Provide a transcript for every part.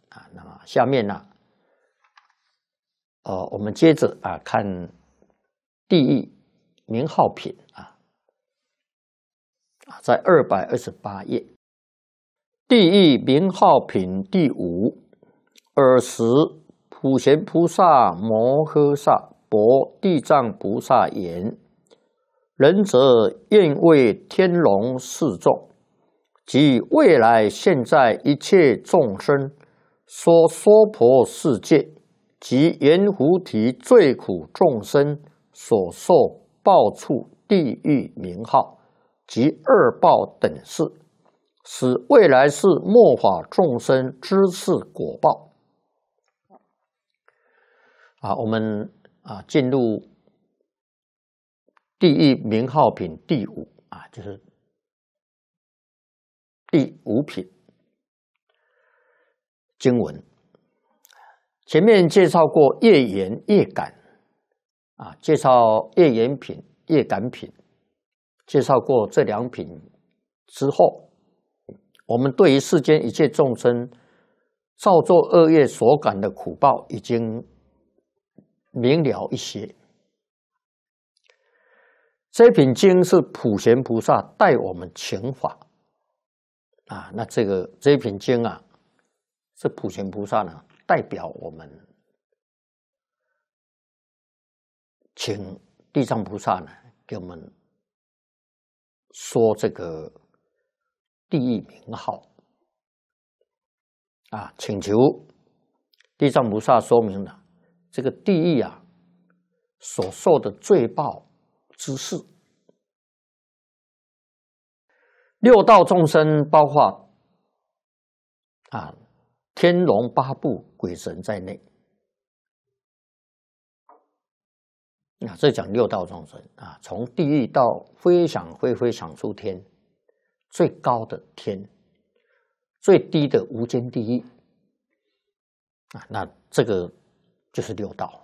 啊。那么下面呢，我们接着看地义名号品在228页，地义名号品第5。尔时，普贤菩萨摩诃萨薄地藏菩萨言：仁者愿为天龙示众，及未来现在一切众生，说娑婆世界及阎浮提最苦众生所受报处地狱名号及二报等事，使未来世末法众生知是果报。我们进入地义名号品第5就是第5品经文。前面介绍过业缘业感介绍业缘品业感品，介绍过这2品之后，我们对于世间一切众生造作恶业所感的苦报已经明了一些。这品经是普贤菩萨带我们请法那这品经是普贤菩萨呢代表我们请地藏菩萨呢给我们说这个地义名号请求地藏菩萨说明了这个地狱所受的罪报之事。6道众生包括天龙八部鬼神在内这讲6道众生从地狱到飞翔出天，最高的天，最低的无间地狱那这个就是6道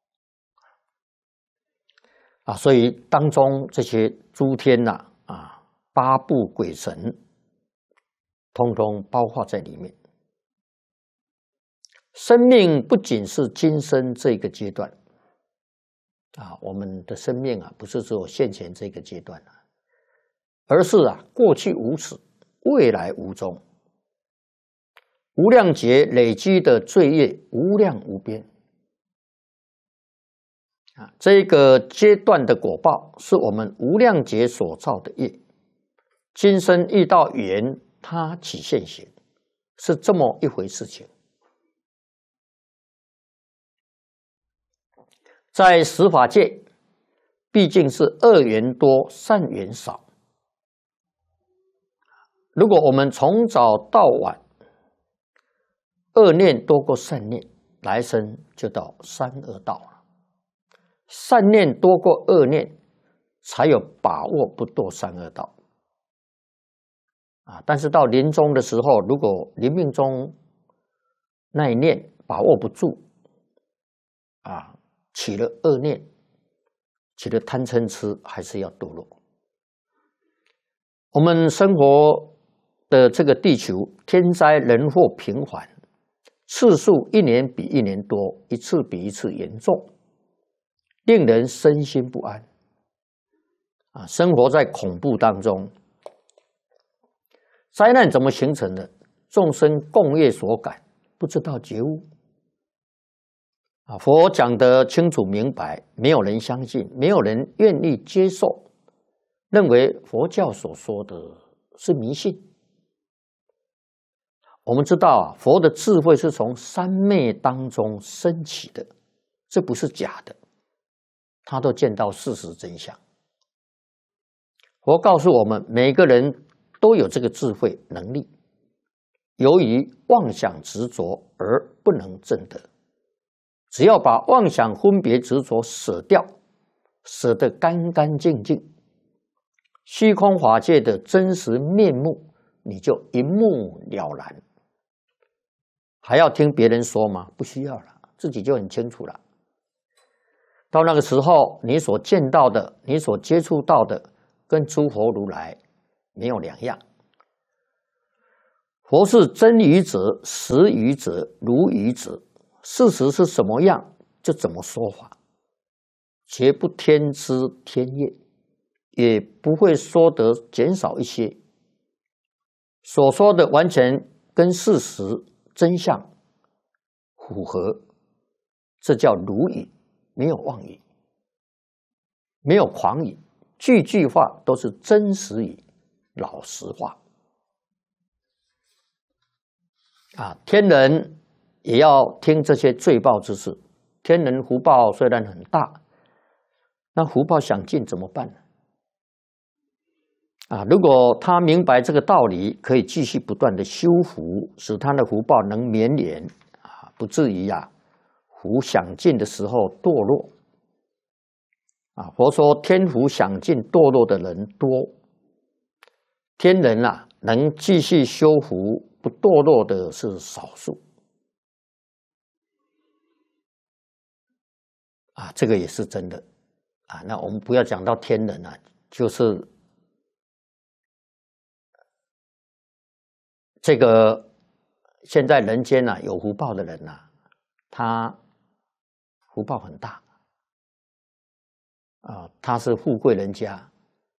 所以当中这些诸天八部鬼神通通包括在里面。生命不仅是今生这个阶段我们的生命不是只有现前这个阶段而是过去无始，未来无终，无量劫累积的罪业无量无边这个阶段的果报是我们无量劫所造的业，今生遇到缘，它起现行，是这么一回事情。在十法界，毕竟是恶缘多，善缘少。如果我们从早到晚恶念多过善念，来生就到三恶道了。善念多过恶念，才有把握不堕三恶道但是到临终的时候，如果临命中那一念把握不住起了恶念，起了贪嗔痴，还是要堕落。我们生活的这个地球，天灾人祸频繁，次数一年比一年多，一次比一次严重，令人身心不安生活在恐怖当中。灾难怎么形成的？众生共业所感，不知道觉悟佛讲得清楚明白，没有人相信，没有人愿意接受，认为佛教所说的是迷信。我们知道佛的智慧是从三昧当中升起的，这不是假的，他都见到事实真相。佛告诉我们，每个人都有这个智慧能力，由于妄想执着而不能证得。只要把妄想分别执着舍掉，舍得干干净净，虚空法界的真实面目你就一目了然。还要听别人说吗？不需要了，自己就很清楚了。到那个时候，你所见到的，你所接触到的，跟诸佛如来没有两样。 佛是真语者、实语者、如语者，事实是什么样就怎么说法，绝不添枝添叶，也不会说得减少一些。所说的完全跟事实真相符合，这叫如语，没有妄语，没有狂语，句句话都是真实语、老实话。天人也要听这些罪报之事。天人福报虽然很大，那福报想尽怎么办呢？如果他明白这个道理，可以继续不断的修福，使他的福报能绵延不至于福享尽的时候堕落。佛说天福享尽堕落的人多，天人能继续修福不堕落的是少数。这个也是真的那我们不要讲到天人就是这个现在人间有福报的人他福报很大他是富贵人家。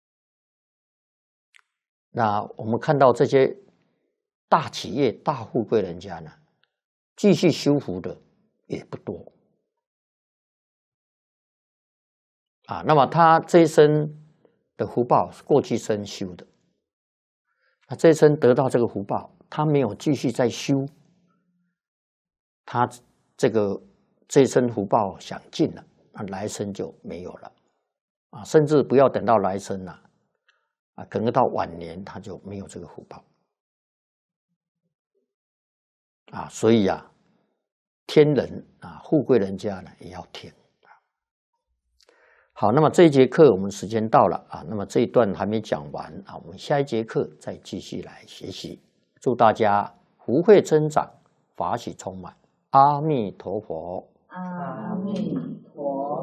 那我们看到这些大企业、大富贵人家呢，继续修福的也不多那么他这一生的福报是过去生修的，那这一生得到这个福报，他没有继续再修，他这一生福报享尽了，那来生就没有了甚至不要等到来生了可能到晚年他就没有这个福报所以天人富贵人家呢也要听好，那么这一节课我们时间到了那么这一段还没讲完我们下一节课再继续来学习。祝大家福慧增长，法喜充满。阿弥陀佛。 阿弥。